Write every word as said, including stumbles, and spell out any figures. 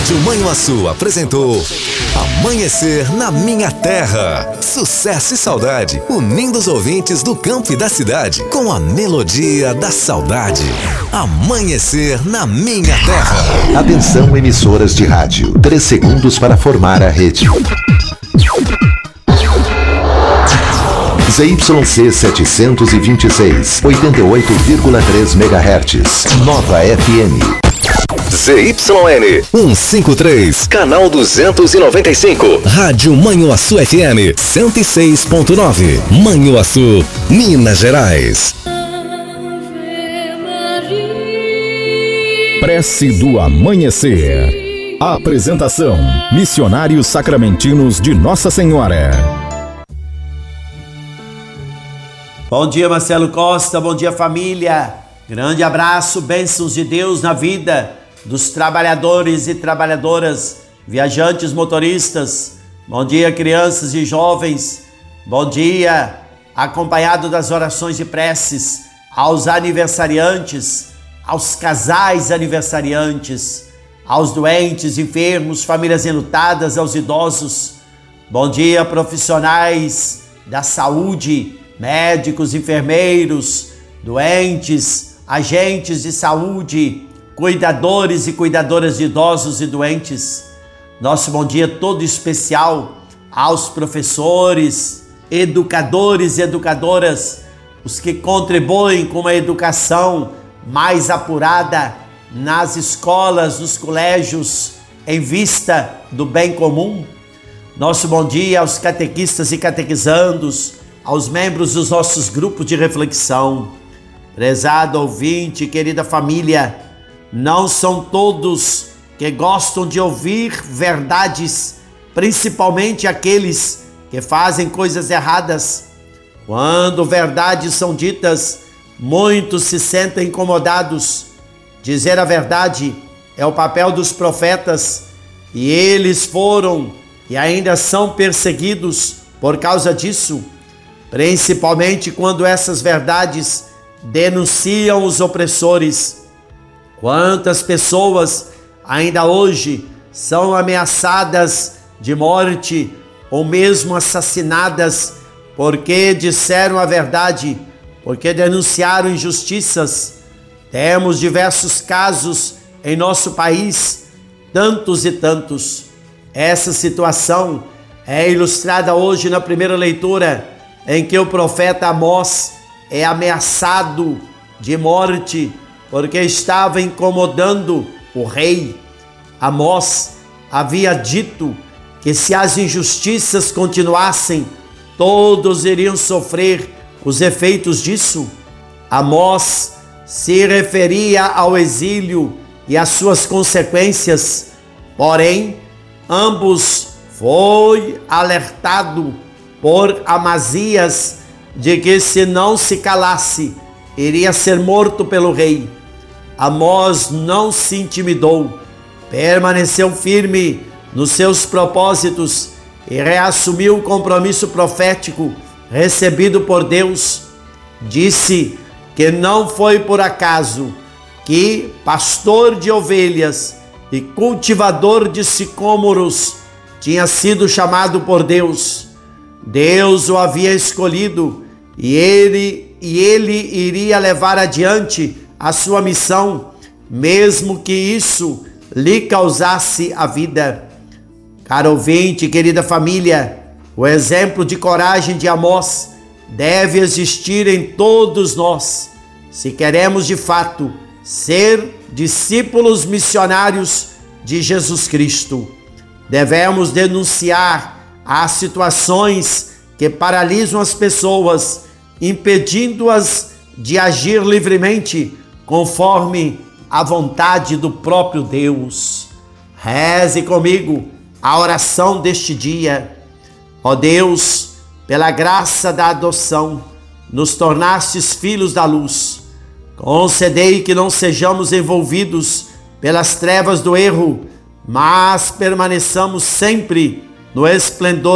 Rádio Manhuaçu apresentou Amanhecer na Minha Terra. Sucesso e saudade, unindo os ouvintes do campo e da cidade com a melodia da saudade. Amanhecer na Minha Terra. Atenção, emissoras de rádio. Três segundos para formar a rede. Z Y C setecentos e vinte e seis, oitenta e oito vírgula três megahertz. Nova F M. Z Y N cento e cinquenta e três, canal duzentos e noventa e cinco. Rádio Manhuaçu F M cento e seis ponto nove. Manhuaçu, Minas Gerais. Prece do Amanhecer. Apresentação: Missionários Sacramentinos de Nossa Senhora. Bom dia, Marcelo Costa, bom dia, família. Grande abraço, bênçãos de Deus na vida dos trabalhadores e trabalhadoras, viajantes, motoristas. Bom dia, crianças e jovens. Bom dia, acompanhado das orações e preces aos aniversariantes, aos casais aniversariantes, aos doentes, enfermos, famílias enlutadas, aos idosos. Bom dia, profissionais da saúde, médicos, enfermeiros, doentes, agentes de saúde, cuidadores e cuidadoras de idosos e doentes. Nosso bom dia todo especial aos professores, educadores e educadoras, os que contribuem com uma educação mais apurada nas escolas, nos colégios, em vista do bem comum. Nosso bom dia aos catequistas e catequizandos, aos membros dos nossos grupos de reflexão. Prezado ouvinte, querida família, não são todos que gostam de ouvir verdades, principalmente aqueles que fazem coisas erradas. Quando verdades são ditas, muitos se sentem incomodados. Dizer a verdade é o papel dos profetas, e eles foram e ainda são perseguidos por causa disso, principalmente quando essas verdades denunciam os opressores. Quantas pessoas ainda hoje são ameaçadas de morte ou mesmo assassinadas porque disseram a verdade, porque denunciaram injustiças. Temos diversos casos em nosso país, tantos e tantos. Essa situação é ilustrada hoje na primeira leitura, em que o profeta Amós é ameaçado de morte porque estava incomodando o rei. Amós havia dito que se as injustiças continuassem, todos iriam sofrer os efeitos disso. Amós se referia ao exílio e às suas consequências, porém, ambos foi alertado por Amazias de que, se não se calasse, iria ser morto pelo rei. Amós não se intimidou, permaneceu firme nos seus propósitos e reassumiu o compromisso profético recebido por Deus. Disse que não foi por acaso que, pastor de ovelhas e cultivador de sicômoros, tinha sido chamado por Deus. Deus o havia escolhido e ele, e ele iria levar adiante a sua missão, mesmo que isso lhe causasse a vida. Caro ouvinte, querida família, o exemplo de coragem de Amós deve existir em todos nós, se queremos de fato ser discípulos missionários de Jesus Cristo. Devemos denunciar as situações que paralisam as pessoas, impedindo-as de agir livremente conforme a vontade do próprio Deus. Reze comigo a oração deste dia. Ó Deus, pela graça da adoção, nos tornastes filhos da luz. Concedei que não sejamos envolvidos pelas trevas do erro, mas permaneçamos sempre no esplendor